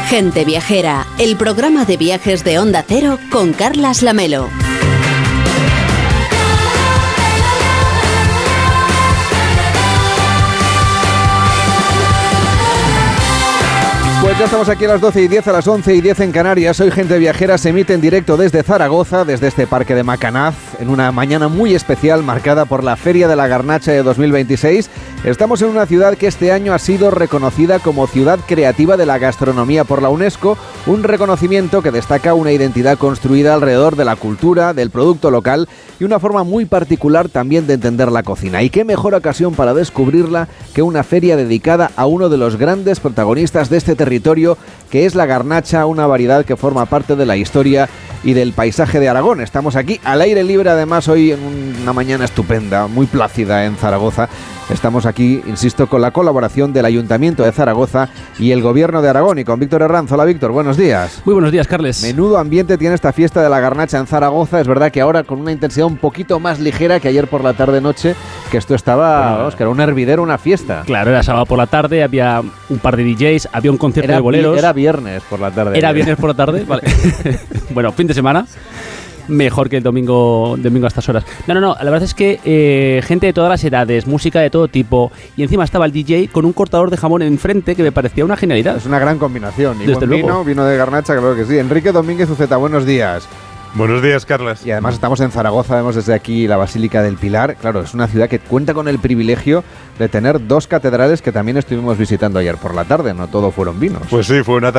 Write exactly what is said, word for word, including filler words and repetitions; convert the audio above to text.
Gente Viajera, el programa de viajes de Onda Cero con Carlas Lamelo. Pues ya estamos aquí a las doce y diez, a las once y diez en Canarias. Hoy Gente Viajera se emite en directo desde Zaragoza, desde este parque de Macanaz, en una mañana muy especial marcada por la Feria de la Garnacha de dos mil veintiséis. Estamos en una ciudad que este año ha sido reconocida como Ciudad Creativa de la Gastronomía por la UNESCO, un reconocimiento que destaca una identidad construida alrededor de la cultura, del producto local y una forma muy particular también de entender la cocina. Y qué mejor ocasión para descubrirla que una feria dedicada a uno de los grandes protagonistas de este territorio, que es la garnacha, una variedad que forma parte de la historia y del paisaje de Aragón. Estamos aquí al aire libre, además hoy en una mañana estupenda, muy plácida en Zaragoza. Estamos aquí, insisto, con la colaboración del Ayuntamiento de Zaragoza y el Gobierno de Aragón, y con Víctor Herranz. Hola Víctor, buenos días. Muy buenos días, Carles. Menudo ambiente tiene esta fiesta de la garnacha en Zaragoza. Es verdad que ahora con una intensidad un poquito más ligera que ayer por la tarde-noche, que esto estaba, bueno, vamos, que era un hervidero, una fiesta. Claro, era sábado por la tarde, había un par de D Js, había un concierto era de boleros. Era viernes por la tarde. Era viernes por la tarde, vale. Bueno, fin de semana. Mejor que el domingo domingo a estas horas. No, no, no, la verdad es que eh, gente de todas las edades, música de todo tipo, y encima estaba el D J con un cortador de jamón enfrente que me parecía una genialidad. Es una gran combinación. Y Desde buen vino, vino de garnacha, claro que sí. Enrique Domínguez Uceta, buenos días. Buenos días, Carlas. Y además estamos en Zaragoza, vemos desde aquí la Basílica del Pilar. Claro, es una ciudad que cuenta con el privilegio de tener dos catedrales que también estuvimos visitando ayer por la tarde. No todo fueron vinos. Pues sí, fue una